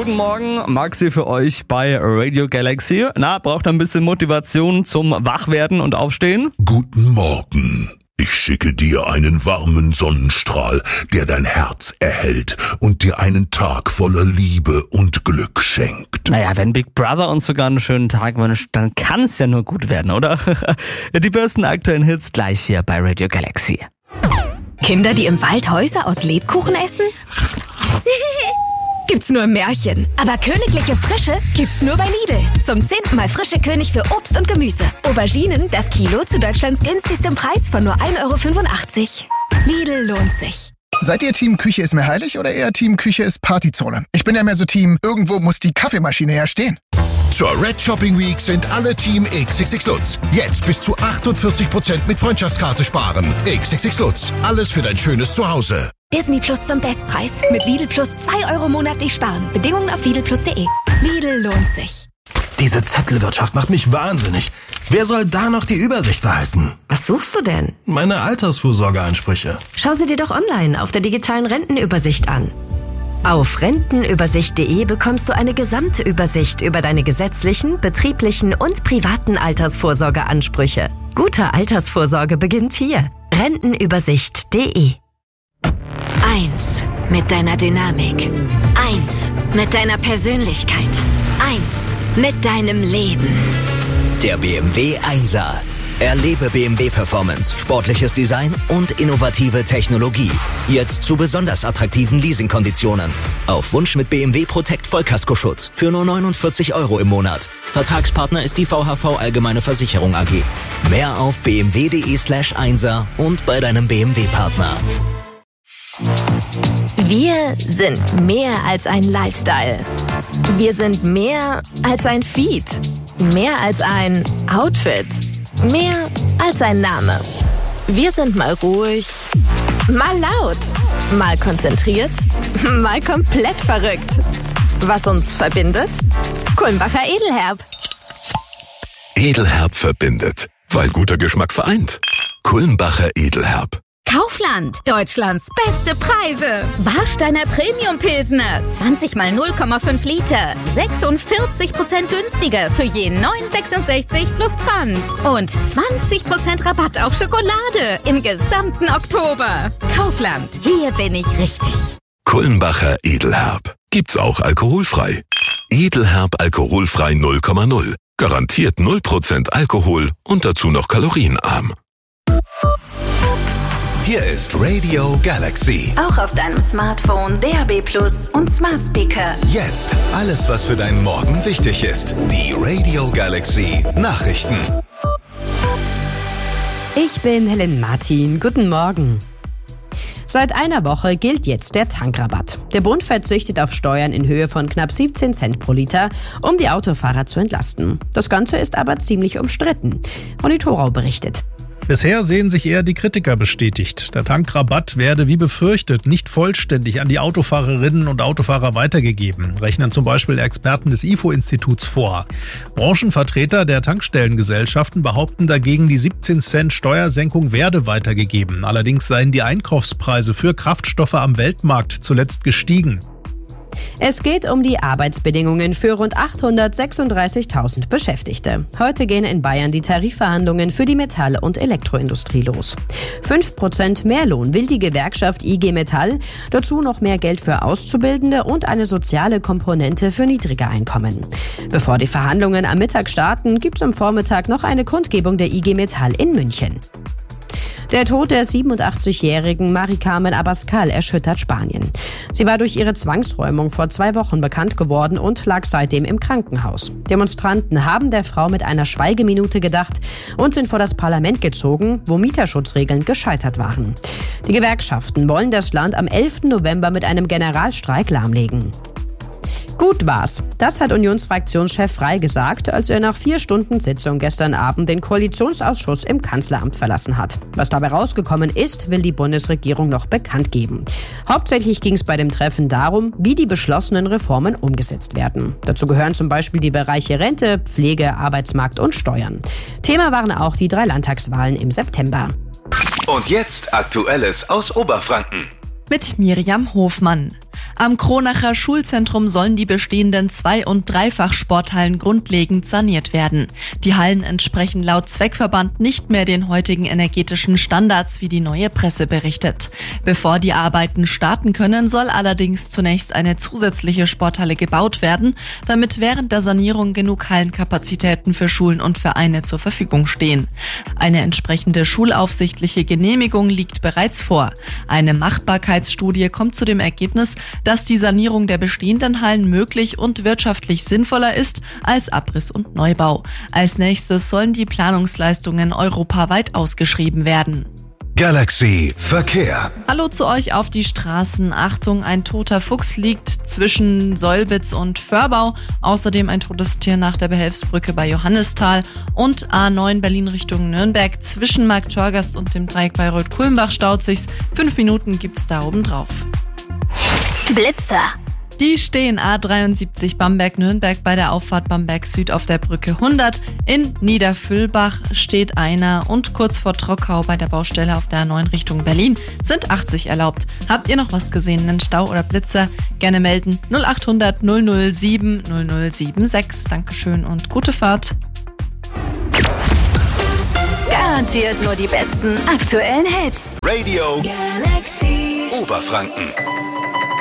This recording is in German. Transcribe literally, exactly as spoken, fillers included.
Guten Morgen, Maxi für euch bei Radio Galaxy. Na, braucht ein bisschen Motivation zum Wachwerden und Aufstehen? Guten Morgen. Ich schicke dir einen warmen Sonnenstrahl, der dein Herz erhält und dir einen Tag voller Liebe und Glück schenkt. Naja, wenn Big Brother uns sogar einen schönen Tag wünscht, dann kann es ja nur gut werden, oder? Die besten aktuellen Hits gleich hier bei Radio Galaxy. Kinder, die im Wald Häuser aus Lebkuchen essen? Gibt's nur im Märchen. Aber königliche Frische gibt's nur bei Lidl. Zum zehnten Mal frische König für Obst und Gemüse. Auberginen, das Kilo zu Deutschlands günstigstem Preis von nur ein Euro fünfundachtzig. Lidl lohnt sich. Seid ihr Team Küche ist mir heilig oder eher Team Küche ist Partyzone? Ich bin ja mehr so Team, irgendwo muss die Kaffeemaschine ja stehen. Zur Red Shopping Week sind alle Team X X X Lutz. Jetzt bis zu achtundvierzig Prozent mit Freundschaftskarte sparen. X X X Lutz. Alles für dein schönes Zuhause. Disney Plus zum Bestpreis. Mit Lidl Plus zwei Euro monatlich sparen. Bedingungen auf lidl plus punkt de. Lidl lohnt sich. Diese Zettelwirtschaft macht mich wahnsinnig. Wer soll da noch die Übersicht behalten? Was suchst du denn? Meine Altersvorsorgeansprüche. Schau sie dir doch online auf der digitalen Rentenübersicht an. Auf rentenübersicht punkt de bekommst du eine gesamte Übersicht über deine gesetzlichen, betrieblichen und privaten Altersvorsorgeansprüche. Gute Altersvorsorge beginnt hier. rentenübersicht punkt de. Eins mit deiner Dynamik. Eins mit deiner Persönlichkeit. Eins mit deinem Leben. Der B M W Einser. Erlebe B M W Performance, sportliches Design und innovative Technologie. Jetzt zu besonders attraktiven Leasingkonditionen. Auf Wunsch mit B M W Protect Vollkaskoschutz für nur neunundvierzig Euro im Monat. Vertragspartner ist die V H V Allgemeine Versicherung A G. Mehr auf bmw.de slash Einser und bei deinem B M W-Partner. Wir sind mehr als ein Lifestyle. Wir sind mehr als ein Feed. Mehr als ein Outfit. Mehr als ein Name. Wir sind mal ruhig, mal laut, mal konzentriert, mal komplett verrückt. Was uns verbindet? Kulmbacher Edelherb. Edelherb verbindet, weil guter Geschmack vereint. Kulmbacher Edelherb. Kaufland, Deutschlands beste Preise. Warsteiner Premium Pilsner, zwanzig mal null Komma fünf Liter, sechsundvierzig Prozent günstiger für je neun Euro sechsundsechzig plus Pfand. Und zwanzig Prozent Rabatt auf Schokolade im gesamten Oktober. Kaufland, hier bin ich richtig. Kulmbacher Edelherb. Gibt's auch alkoholfrei. Edelherb alkoholfrei null Komma null. Garantiert null Prozent Alkohol und dazu noch kalorienarm. Hier ist Radio Galaxy. Auch auf deinem Smartphone, D A B Plus und Smart Speaker. Jetzt alles, was für deinen Morgen wichtig ist. Die Radio Galaxy Nachrichten. Ich bin Helen Martin. Guten Morgen. Seit einer Woche gilt jetzt der Tankrabatt. Der Bund verzichtet auf Steuern in Höhe von knapp siebzehn Cent pro Liter, um die Autofahrer zu entlasten. Das Ganze ist aber ziemlich umstritten. Ronny Thorau berichtet. Bisher sehen sich eher die Kritiker bestätigt. Der Tankrabatt werde wie befürchtet nicht vollständig an die Autofahrerinnen und Autofahrer weitergegeben, rechnen zum Beispiel Experten des I F O-Instituts vor. Branchenvertreter der Tankstellengesellschaften behaupten dagegen, die siebzehn Cent Steuersenkung werde weitergegeben. Allerdings seien die Einkaufspreise für Kraftstoffe am Weltmarkt zuletzt gestiegen. Es geht um die Arbeitsbedingungen für rund achthundertsechsunddreißigtausend Beschäftigte. Heute gehen in Bayern die Tarifverhandlungen für die Metall- und Elektroindustrie los. fünf Prozent mehr Lohn will die Gewerkschaft I G Metall, dazu noch mehr Geld für Auszubildende und eine soziale Komponente für niedrige Einkommen. Bevor die Verhandlungen am Mittag starten, gibt es am Vormittag noch eine Kundgebung der I G Metall in München. Der Tod der siebenundachtzigjährigen Mari-Carmen Abascal erschüttert Spanien. Sie war durch ihre Zwangsräumung vor zwei Wochen bekannt geworden und lag seitdem im Krankenhaus. Demonstranten haben der Frau mit einer Schweigeminute gedacht und sind vor das Parlament gezogen, wo Mieterschutzregeln gescheitert waren. Die Gewerkschaften wollen das Land am elften November mit einem Generalstreik lahmlegen. Gut war's. Das hat Unionsfraktionschef Frey gesagt, als er nach vier Stunden Sitzung gestern Abend den Koalitionsausschuss im Kanzleramt verlassen hat. Was dabei rausgekommen ist, will die Bundesregierung noch bekannt geben. Hauptsächlich ging es bei dem Treffen darum, wie die beschlossenen Reformen umgesetzt werden. Dazu gehören zum Beispiel die Bereiche Rente, Pflege, Arbeitsmarkt und Steuern. Thema waren auch die drei Landtagswahlen im September. Und jetzt Aktuelles aus Oberfranken. Mit Miriam Hofmann. Am Kronacher Schulzentrum sollen die bestehenden Zwei- und Dreifach-Sporthallen grundlegend saniert werden. Die Hallen entsprechen laut Zweckverband nicht mehr den heutigen energetischen Standards, wie die Neue Presse berichtet. Bevor die Arbeiten starten können, soll allerdings zunächst eine zusätzliche Sporthalle gebaut werden, damit während der Sanierung genug Hallenkapazitäten für Schulen und Vereine zur Verfügung stehen. Eine entsprechende schulaufsichtliche Genehmigung liegt bereits vor. Eine Machbarkeitsstudie kommt zu dem Ergebnis, dass die Sanierung der bestehenden Hallen möglich und wirtschaftlich sinnvoller ist als Abriss und Neubau. Als nächstes sollen die Planungsleistungen europaweit ausgeschrieben werden. Galaxy Verkehr. Hallo zu euch auf die Straßen. Achtung, ein toter Fuchs liegt zwischen Solbitz und Förbau. Außerdem ein totes Tier nach der Behelfsbrücke bei Johannisthal. Und A neun Berlin Richtung Nürnberg zwischen Marktschorgast und dem Dreieck Bayreuth-Kulmbach staut sich's. Fünf Minuten gibt's da oben drauf. Blitzer. Die stehen A dreiundsiebzig Bamberg-Nürnberg bei der Auffahrt Bamberg Süd auf der Brücke hundert. In Niederfüllbach steht einer und kurz vor Trockau bei der Baustelle auf der A neun Richtung Berlin sind achtzig erlaubt. Habt ihr noch was gesehen, einen Stau oder Blitzer? Gerne melden null acht hundert null null sieben null null sieben sechs. Dankeschön und gute Fahrt. Garantiert nur die besten aktuellen Hits. Radio Galaxy Oberfranken.